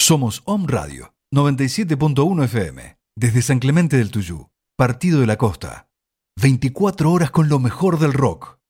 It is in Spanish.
Somos Om Radio 97.1 FM, desde San Clemente del Tuyú, Partido de la Costa. 24 horas con lo mejor del rock.